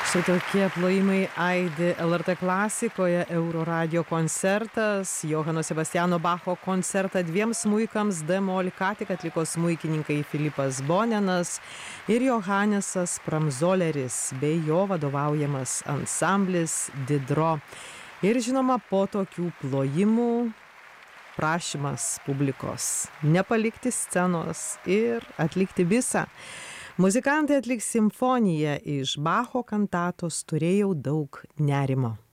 Štai tokie plojimai aidi LRT klasikoje, Euroradio koncertas, Johano Sebastiano Bacho koncertą dviem smuikams D-mol ką tik atliko smuikininkai Filipas Bonenas ir Johanesas Pramzoleris bei jo vadovaujamas ansamblis Didro. Ir žinoma, po tokių plojimų prašymas publikos nepalikti scenos ir atlikti visą. Muzikantai atliks simfoniją iš Bacho kantatos Turėjau daug nerimo.